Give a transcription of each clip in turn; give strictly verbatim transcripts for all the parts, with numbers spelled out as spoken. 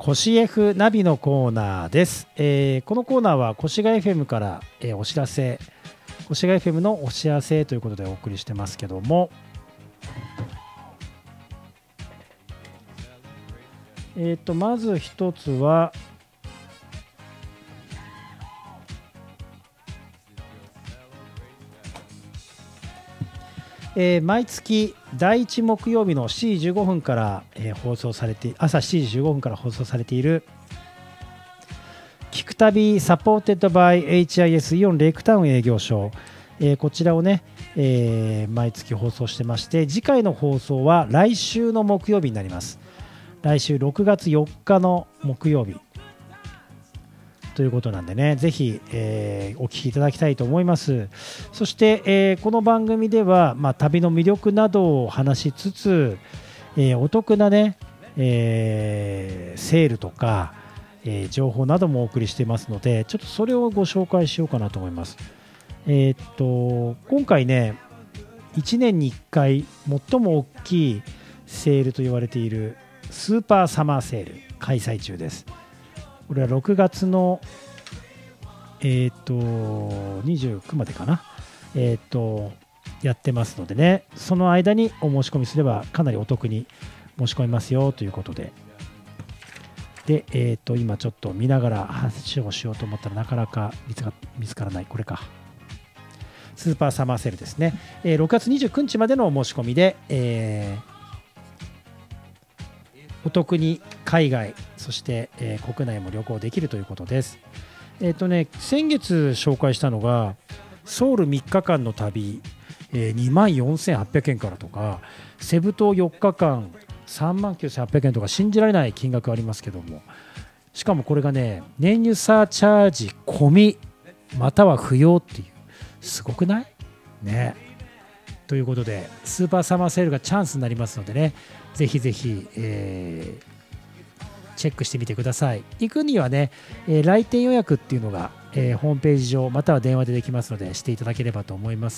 コシ F ナビのコーナーです。えー、このコーナーは越谷 エフエム から、えー、お知らせ、越谷 エフエム のお知らせということでお送りしてますけども、えーとまず一つはえー、毎月だいいち木曜日のしちじじゅうごふんから、えー、放送されて朝しちじじゅうごふんから放送されている聞く旅サポーテッドバイ エイチアイエス イオンレイクタウン営業所、えー、こちらをね、えー、毎月放送してまして、次回の放送は来週の木曜日になります。来週ろくがつよっかの木曜日ということなんでね、ぜひ、えー、お聞きいただきたいと思います。そして、えー、この番組では、まあ、旅の魅力などを話しつつ、えー、お得なね、えー、セールとか、えー、情報などもお送りしていますので、ちょっとそれをご紹介しようかなと思います。えー、っと今回ね、いちねんにいっかい最も大きいセールと言われているスーパーサマーセール開催中です。これはろくがつの、えー、とにじゅうくまでかな、えー、とやってますのでね、その間にお申し込みすればかなりお得に申し込みますよということで、で、えー、と今ちょっと見ながら話をしようと思ったらなかなか見つか、見つからない。これか、スーパーサマーセールですね、えー、ろくがつにじゅうくにちまでのお申し込みで、えーお得に海外、そして、えー、国内も旅行できるということです。えっとね、先月紹介したのがソウルみっかかんの旅、えー、にまんよんせんはっぴゃくえんからとか、セブ島よっかかんさんまんきゅうせんはっぴゃくえんとか、信じられない金額ありますけども、しかもこれがね、燃油サーチャージ込みまたは不要っていう、すごくないね。ということでスーパーサマーセールがチャンスになりますのでね、ぜひぜひ、えー、チェックしてみてください。行くにはね、えー、来店予約っていうのが、えー、ホームページ上または電話でできますので、していただければと思います。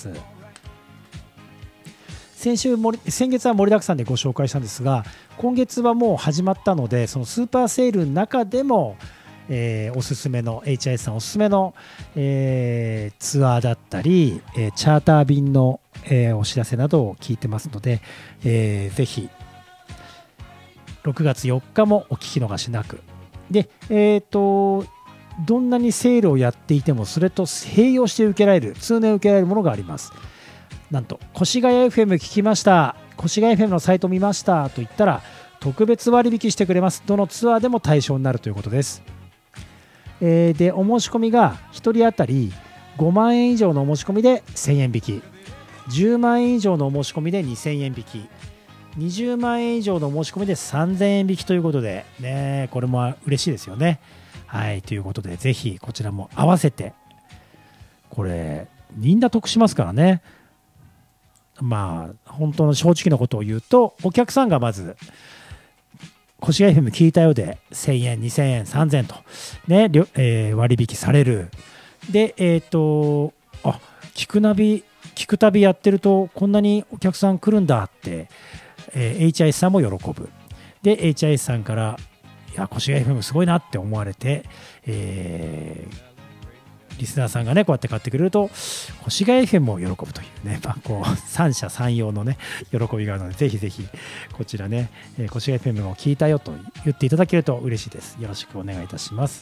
先週先月は盛りだくさんでご紹介したんですが、今月はもう始まったので、そのスーパーセールの中でも、えー、おすすめの エイチアイエス さんおすすめの、えー、ツアーだったり、えー、チャーター便の、えー、お知らせなどを聞いてますので、えー、ぜひろくがつよっかもお聞き逃しなく。で、えーと、どんなにセールをやっていてもそれと併用して受けられる、通年受けられるものがあります。なんと、越谷 エフエム 聞きました、越谷 エフエム のサイト見ましたと言ったら特別割引してくれます。どのツアーでも対象になるということです。えー、で、お申し込みがひとり当たりごまんえん以上のお申し込みでせんえん引き、じゅうまんえん以上のお申し込みでにせんえん引き、にじゅうまんえん以上の申し込みでさんぜんえん引きということで、ね、これも嬉しいですよね。はい、ということでぜひこちらも合わせて、これみんな得しますからね。まあ本当の正直なことを言うと、お客さんがまず越谷 エフエム 聞いたようでせんえん、にせんえん、さんぜんえんと、ね、えー、割引される。で、えっと、あ、聞くナビ、聞く旅やってるとこんなにお客さん来るんだって、えー、エイチアイエス さんも喜ぶ。で、エイチアイエス さんから、いや、越谷 エフエム すごいなって思われて、えーリスナーさんがねこうやって買ってくれると越谷 エフエム も喜ぶというね、まあ、こう三者三様のね喜びがあるので、ぜひぜひこちらね、えー、越谷 エフエム も聞いたよと言っていただけると嬉しいです。よろしくお願いいたします。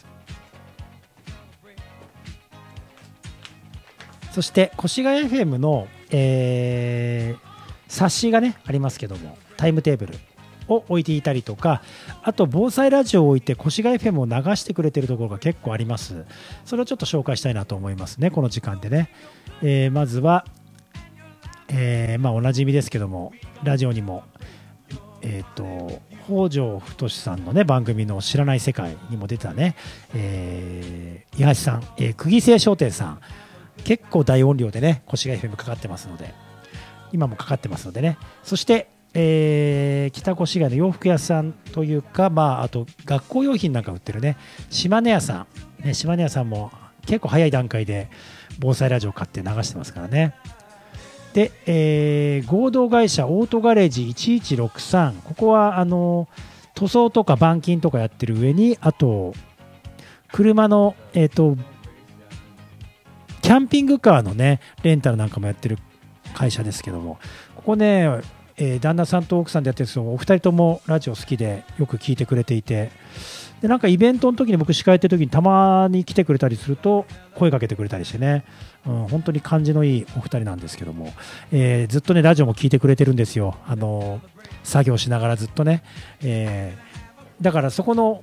そして越谷 エフエム の、えー、冊子がねありますけども、タイムテーブルを置いていたりとか、あと防災ラジオを置いて越谷 エフエム を流してくれているところが結構あります。それをちょっと紹介したいなと思いますね、この時間でね。えー、まずは、えー、まあおなじみですけども、ラジオにも、えー、と北条太さんのね番組の知らない世界にも出たね、えー、八橋さん、えー、釘清商店さん、結構大音量でね越谷 エフエム かかってますので、今もかかってますのでね。そしてえー、北越谷の洋服屋さんというか、まあ、あと学校用品なんか売ってるね島根屋さん、ね、島根屋さんも結構早い段階で防災ラジオを買って流してますからね。で、えー、合同会社オートガレージいちいちろくさん、ここはあの塗装とか板金とかやってる上に、あと車の、えーと、キャンピングカーのねレンタルなんかもやってる会社ですけども、ここね、えー旦那さんと奥さんでやってるんですけど、お二人ともラジオ好きでよく聞いてくれていて、でなんかイベントの時に僕司会やってる時にたまに来てくれたりすると声かけてくれたりしてね、うん、本当に感じのいいお二人なんですけども、えーずっとねラジオも聞いてくれてるんですよ。あの作業しながらずっとね、えーだからそこの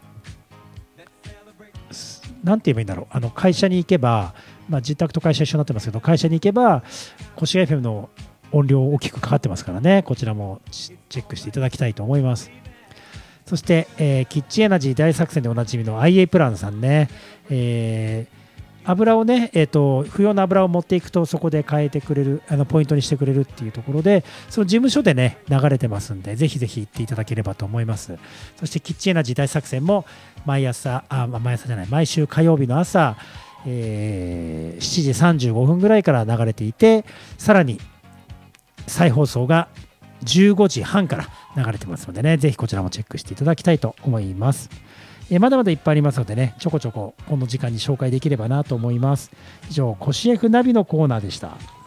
なんて言えばいいんだろう、あの会社に行けば、まあ、自宅と会社一緒になってますけど、会社に行けば越谷 エフエム の音量大きくかかってますからね、こちらもチェックしていただきたいと思います。そして、えーキッチンエナジー大作戦でおなじみの アイエー プランさんね、えー油をね、えーと、不要な油を持っていくとそこで変えてくれる、あのポイントにしてくれるっていうところで、その事務所でね流れてますんで、ぜひぜひ行っていただければと思います。そしてキッチンエナジー大作戦も毎朝、あ、毎朝じゃない、毎週火曜日の朝、えーしちじさんじゅうごふんぐらいから流れていて、さらに再放送がじゅうごじはんから流れてますのでね、ぜひこちらもチェックしていただきたいと思います。えーまだまだいっぱいありますのでね、ちょこちょここの時間に紹介できればなと思います。以上、コシエフナビのコーナーでした。